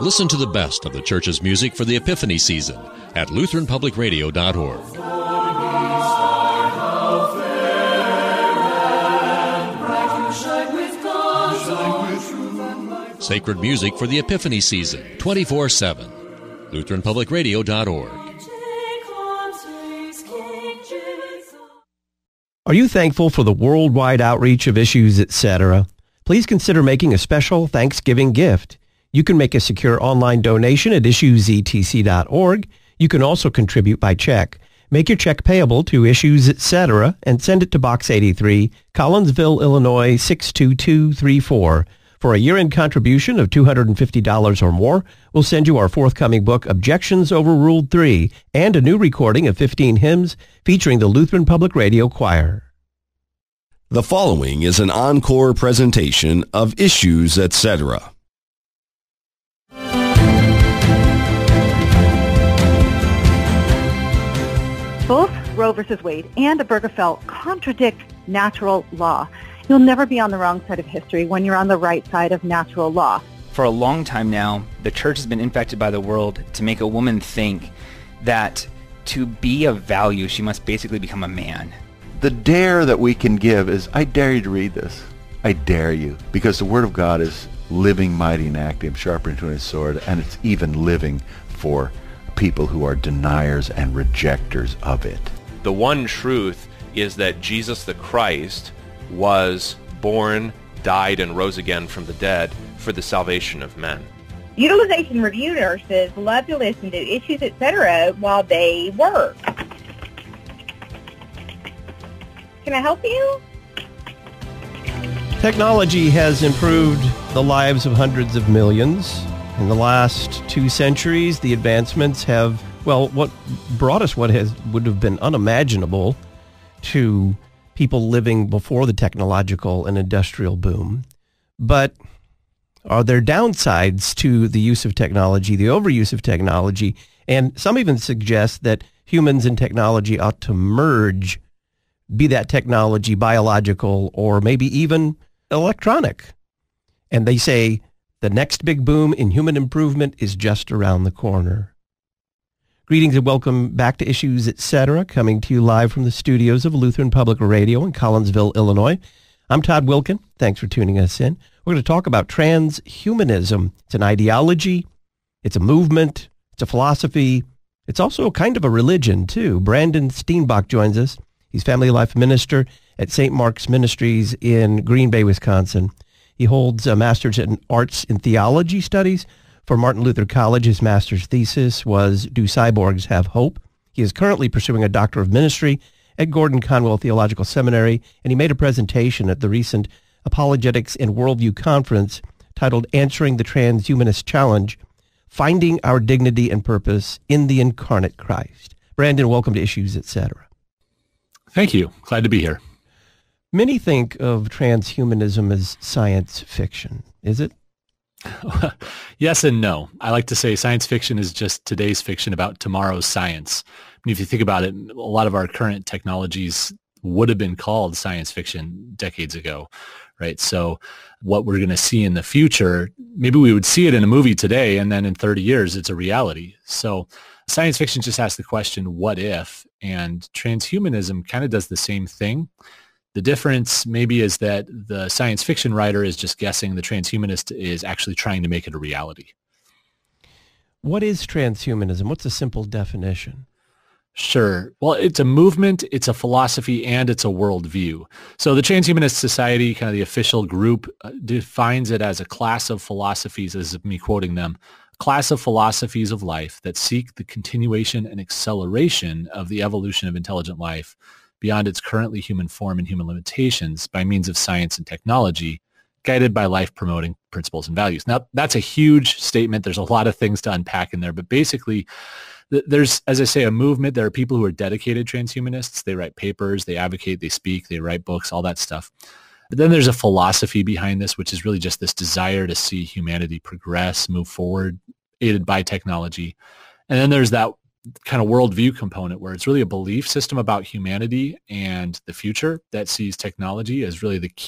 Listen to the best of the church's music for the Epiphany season at LutheranPublicRadio.org. Sacred music for the Epiphany season, 24/7. LutheranPublicRadio.org. Are you thankful for the worldwide outreach of Issues, etc.? Please consider making a special Thanksgiving gift. You can make a secure online donation at issuesetc.org. You can also contribute by check. Make your check payable to Issues, etc., and send it to Box 83, Collinsville, Illinois, 62234. For a year-end contribution of $250 or more, we'll send you our forthcoming book, Objections Overruled 3, and a new recording of 15 hymns featuring the Lutheran Public Radio Choir. The following is an encore presentation of Issues, etc. Both Roe v. Wade and Obergefell contradict natural law. You'll never be on the wrong side of history when you're on the right side of natural law. For a long time now, the church has been infected by the world to make a woman think that to be of value, she must basically become a man. The dare that we can give is, I dare you to read this. I dare you. Because the Word of God is living, mighty, and active, sharper than a two-edged sword, and it's even living for people who are deniers and rejectors of it. The one truth is that Jesus the Christ was born, died, and rose again from the dead for the salvation of men. Utilization review nurses love to listen to Issues, etc. while they work. Can I help you? Technology has improved the lives of hundreds of millions. In the last 2 centuries, the advancements have, what brought us would have been unimaginable to people living before the technological and industrial boom. But are there downsides to the use of technology, the overuse of technology? And some even suggest that humans and technology ought to merge, be that technology biological or maybe even electronic. And they say the next big boom in human improvement is just around the corner. Greetings and welcome back to Issues, etc., coming to you live from the studios of Lutheran Public Radio in Collinsville, Illinois. I'm Todd Wilkin. Thanks for tuning us in. We're going to talk about transhumanism. It's an ideology, it's a movement, it's a philosophy. It's also kind of a religion, too. Brandon Steenbach joins us. He's family life minister at St. Mark's Ministries in Green Bay, Wisconsin. He holds a master's in arts and theology studies for Martin Luther College. His master's thesis was, Do Cyborgs Have Hope? He is currently pursuing a doctor of ministry at Gordon Conwell Theological Seminary, and he made a presentation at the recent Apologetics and Worldview Conference titled Answering the Transhumanist Challenge, Finding Our Dignity and Purpose in the Incarnate Christ. Brandon, welcome to Issues, etc. Thank you. Glad to be here. Many think of transhumanism as science fiction. Is it? Yes and no. I like to say science fiction is just today's fiction about tomorrow's science. I mean, if you think about it, a lot of our current technologies would have been called science fiction decades ago, right? So what we're going to see in the future, maybe we would see it in a movie today, and then in 30 years, it's a reality. So science fiction just asks the question, what if? And transhumanism kind of does the same thing. The difference maybe is that the science fiction writer is just guessing, the transhumanist is actually trying to make it a reality. What is transhumanism? What's a simple definition? Sure. Well, it's a movement, it's a philosophy, and it's a worldview. So the Transhumanist Society, kind of the official group, defines it as a class of philosophies, as me quoting them, class of philosophies of life that seek the continuation and acceleration of the evolution of intelligent life beyond its currently human form and human limitations by means of science and technology, guided by life-promoting principles and values. Now, that's a huge statement. There's a lot of things to unpack in there, but basically, there's, as I say, a movement. There are people who are dedicated transhumanists. They write papers, they advocate, they speak, they write books, all that stuff. But then there's a philosophy behind this, which is really just this desire to see humanity progress, move forward, aided by technology. And then there's that kind of worldview component where it's really a belief system about humanity and the future that sees technology as really the